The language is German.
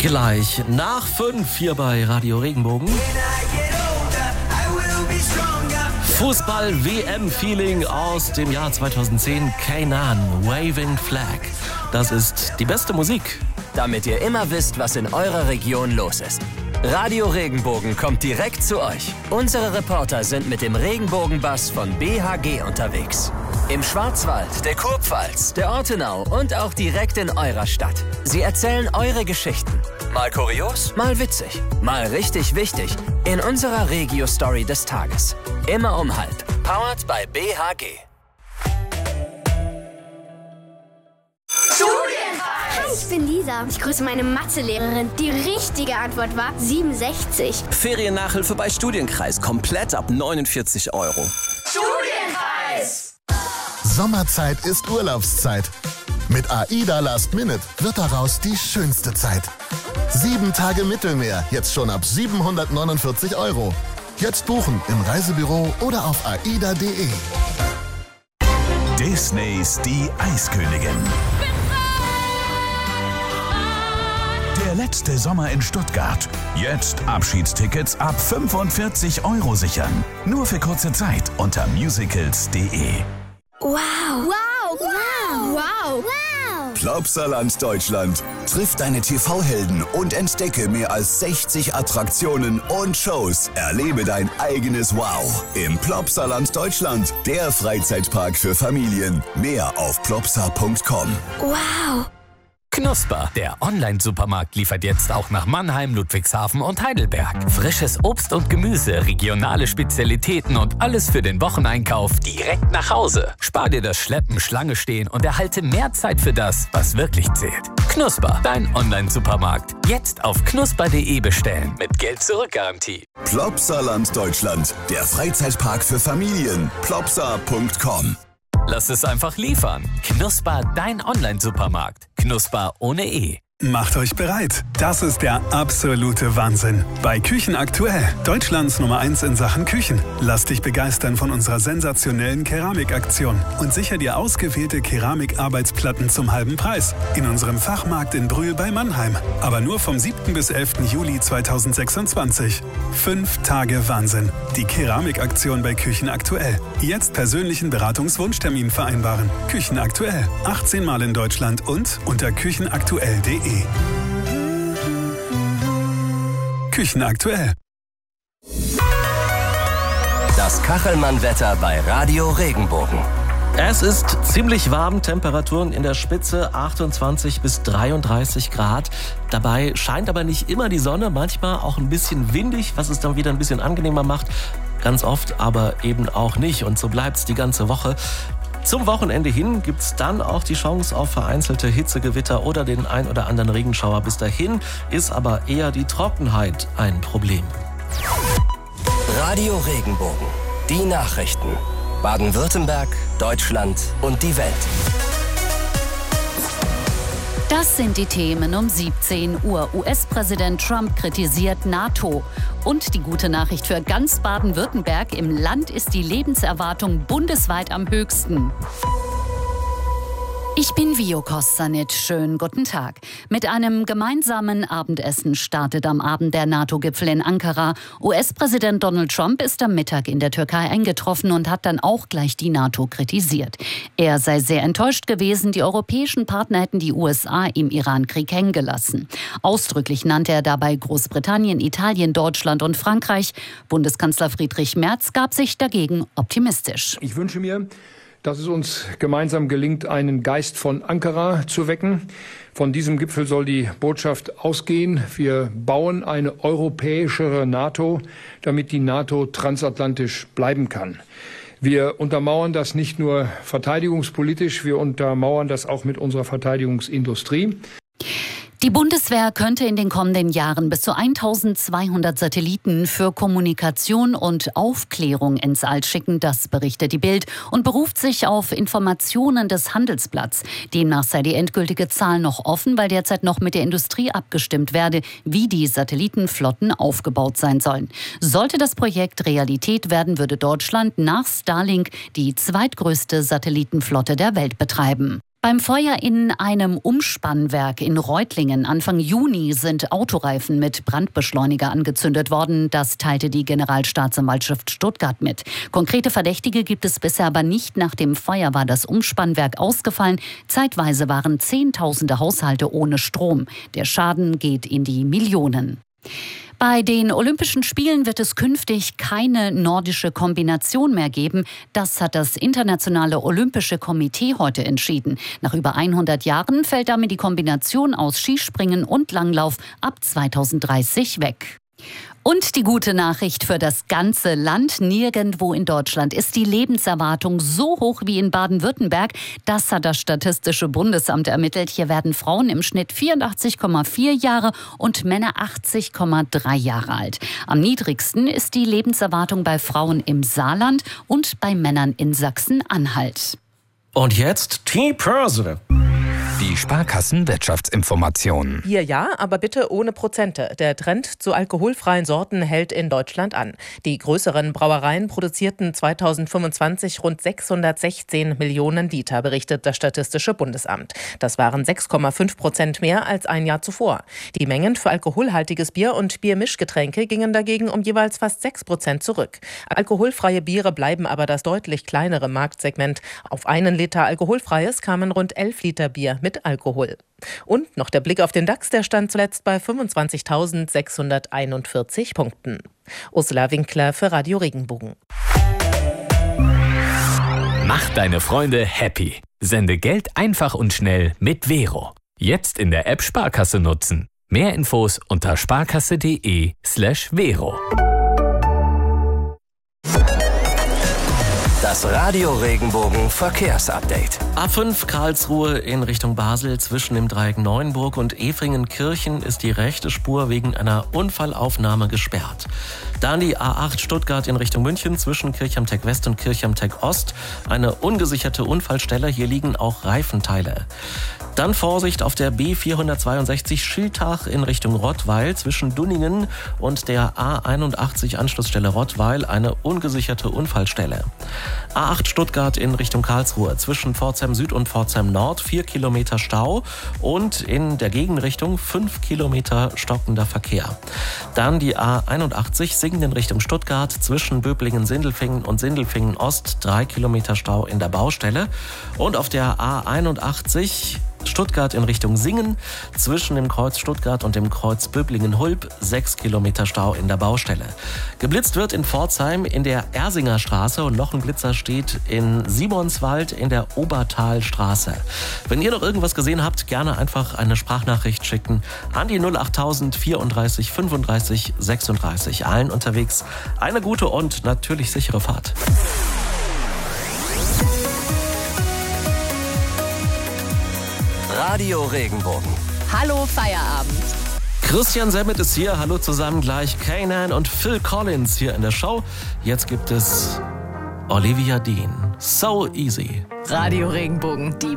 Gleich nach 5 hier bei Radio Regenbogen. Fußball-WM-Feeling aus dem Jahr 2010. Kainan, Waving Flag. Das ist die beste Musik. Damit ihr immer wisst, was in eurer Region los ist. Radio Regenbogen kommt direkt zu euch. Unsere Reporter sind mit dem Regenbogenbus von BHG unterwegs. Im Schwarzwald, der Kurpfalz, der Ortenau und auch direkt in eurer Stadt. Sie erzählen eure Geschichten. Mal kurios, mal witzig, mal richtig wichtig. In unserer Regio-Story des Tages. Immer um 12:30. Powered by BHG. Ich bin Lisa. Ich grüße meine Mathelehrerin. Die richtige Antwort war 67. Feriennachhilfe bei Studienkreis. Komplett ab 49 €. Studienkreis! Sommerzeit ist Urlaubszeit. Mit AIDA Last Minute wird daraus die schönste Zeit. 7 Tage Mittelmeer, jetzt schon ab 749 €. Jetzt buchen im Reisebüro oder auf aida.de. Disneys Die Eiskönigin. Der letzte Sommer in Stuttgart. Jetzt Abschiedstickets ab 45 € sichern. Nur für kurze Zeit unter musicals.de. Wow! Wow! Wow! Wow! Wow! Plopsaland Deutschland. Triff deine TV-Helden und entdecke mehr als 60 Attraktionen und Shows. Erlebe dein eigenes Wow im Plopsaland Deutschland. Der Freizeitpark für Familien. Mehr auf plopsa.com. Wow! Knusper, der Online-Supermarkt, liefert jetzt auch nach Mannheim, Ludwigshafen und Heidelberg. Frisches Obst und Gemüse, regionale Spezialitäten und alles für den Wocheneinkauf direkt nach Hause. Spar dir das Schleppen, Schlange stehen und erhalte mehr Zeit für das, was wirklich zählt. Knusper, dein Online-Supermarkt. Jetzt auf knusper.de bestellen mit Geld-Zurück-Garantie. Plopsaland Deutschland. Der Freizeitpark für Familien. Plopsa.com. Lass es einfach liefern. Knusper, dein Online-Supermarkt. Knusper ohne E. Macht euch bereit. Das ist der absolute Wahnsinn. Bei Küchen aktuell, Deutschlands Nummer 1 in Sachen Küchen. Lass dich begeistern von unserer sensationellen Keramikaktion und sicher dir ausgewählte Keramikarbeitsplatten zum halben Preis. In unserem Fachmarkt in Brühl bei Mannheim. Aber nur vom 7. bis 11. Juli 2026. 5 Tage Wahnsinn. Die Keramikaktion bei Küchen aktuell. Jetzt persönlichen Beratungswunschtermin vereinbaren. Küchen aktuell. 18 Mal in Deutschland und unter küchenaktuell.de. Küchen aktuell. Das Kachelmann-Wetter bei Radio Regenbogen. Es ist ziemlich warm, Temperaturen in der Spitze 28 bis 33 Grad. Dabei scheint aber nicht immer die Sonne, manchmal auch ein bisschen windig, was es dann wieder ein bisschen angenehmer macht. Ganz oft aber eben auch nicht und so bleibt es die ganze Woche. Zum Wochenende hin gibt es dann auch die Chance auf vereinzelte Hitzegewitter oder den ein oder anderen Regenschauer. Bis dahin ist aber eher die Trockenheit ein Problem. Radio Regenbogen. Die Nachrichten. Baden-Württemberg, Deutschland und die Welt. Das sind die Themen um 17 Uhr. US-Präsident Trump kritisiert NATO. Und die gute Nachricht für ganz Baden-Württemberg: Im Land ist die Lebenserwartung bundesweit am höchsten. Ich bin Vio Kostanic. Schönen guten Tag. Mit einem gemeinsamen Abendessen startet am Abend der NATO-Gipfel in Ankara. US-Präsident Donald Trump ist am Mittag in der Türkei eingetroffen und hat dann auch gleich die NATO kritisiert. Er sei sehr enttäuscht gewesen, die europäischen Partner hätten die USA im Iran-Krieg hängen gelassen. Ausdrücklich nannte er dabei Großbritannien, Italien, Deutschland und Frankreich. Bundeskanzler Friedrich Merz gab sich dagegen optimistisch. Ich wünsche mir, dass es uns gemeinsam gelingt, einen Geist von Ankara zu wecken. Von diesem Gipfel soll die Botschaft ausgehen: Wir bauen eine europäischere NATO, damit die NATO transatlantisch bleiben kann. Wir untermauern das nicht nur verteidigungspolitisch, wir untermauern das auch mit unserer Verteidigungsindustrie. Die Bundeswehr könnte in den kommenden Jahren bis zu 1200 Satelliten für Kommunikation und Aufklärung ins All schicken, das berichtet die Bild und beruft sich auf Informationen des Handelsblatts. Demnach sei die endgültige Zahl noch offen, weil derzeit noch mit der Industrie abgestimmt werde, wie die Satellitenflotten aufgebaut sein sollen. Sollte das Projekt Realität werden, würde Deutschland nach Starlink die zweitgrößte Satellitenflotte der Welt betreiben. Beim Feuer in einem Umspannwerk in Reutlingen Anfang Juni sind Autoreifen mit Brandbeschleuniger angezündet worden. Das teilte die Generalstaatsanwaltschaft Stuttgart mit. Konkrete Verdächtige gibt es bisher aber nicht. Nach dem Feuer war das Umspannwerk ausgefallen. Zeitweise waren Zehntausende Haushalte ohne Strom. Der Schaden geht in die Millionen. Bei den Olympischen Spielen wird es künftig keine nordische Kombination mehr geben. Das hat das Internationale Olympische Komitee heute entschieden. Nach über 100 Jahren fällt damit die Kombination aus Skispringen und Langlauf ab 2030 weg. Und die gute Nachricht für das ganze Land: Nirgendwo in Deutschland ist die Lebenserwartung so hoch wie in Baden-Württemberg. Das hat das Statistische Bundesamt ermittelt. Hier werden Frauen im Schnitt 84,4 Jahre und Männer 80,3 Jahre alt. Am niedrigsten ist die Lebenserwartung bei Frauen im Saarland und bei Männern in Sachsen-Anhalt. Und jetzt T-Börse. Die Sparkassenwirtschaftsinformationen. Bier ja, aber bitte ohne Prozente. Der Trend zu alkoholfreien Sorten hält in Deutschland an. Die größeren Brauereien produzierten 2025 rund 616 Millionen Liter, berichtet das Statistische Bundesamt. Das waren 6,5% mehr als ein Jahr zuvor. Die Mengen für alkoholhaltiges Bier und Biermischgetränke gingen dagegen um jeweils fast 6% zurück. Alkoholfreie Biere bleiben aber das deutlich kleinere Marktsegment. Auf einen Liter alkoholfreies kamen rund 11 Liter Bier mit Alkohol. Und noch der Blick auf den DAX, der stand zuletzt bei 25.641 Punkten. Ursula Winkler für Radio Regenbogen. Mach deine Freunde happy. Sende Geld einfach und schnell mit Vero. Jetzt in der App Sparkasse nutzen. Mehr Infos unter sparkasse.de/Vero. Das Radio Regenbogen Verkehrsupdate. A5 Karlsruhe in Richtung Basel zwischen dem Dreieck Neuenburg und Efringen-Kirchen ist die rechte Spur wegen einer Unfallaufnahme gesperrt. Dann die A8 Stuttgart in Richtung München zwischen Kirchhamtech West und Kirchhamtech Ost. Eine ungesicherte Unfallstelle, hier liegen auch Reifenteile. Dann Vorsicht auf der B462 Schiltach in Richtung Rottweil zwischen Dunningen und der A81 Anschlussstelle Rottweil, eine ungesicherte Unfallstelle. A8 Stuttgart in Richtung Karlsruhe zwischen Pforzheim Süd und Pforzheim Nord 4 Kilometer Stau und in der Gegenrichtung 5 Kilometer stockender Verkehr. Dann die A81 Singen in Richtung Stuttgart zwischen Böblingen-Sindelfingen und Sindelfingen Ost 3 Kilometer Stau in der Baustelle und auf der A81 Stuttgart in Richtung Singen zwischen dem Kreuz Stuttgart und dem Kreuz Böblingen-Hulb 6 Kilometer Stau in der Baustelle. Geblitzt wird in Pforzheim in der Ersinger Straße und noch ein Blitzer steht in Simonswald in der Obertalstraße. Wenn ihr noch irgendwas gesehen habt, gerne einfach eine Sprachnachricht schicken an die 08000 34 35 36. Allen unterwegs eine gute und natürlich sichere Fahrt. Radio Regenbogen. Hallo Feierabend. Christian Semmet ist hier. Hallo zusammen, gleich Kanan und Phil Collins hier in der Show. Jetzt gibt es Olivia Dean. So Easy. Radio Regenbogen, die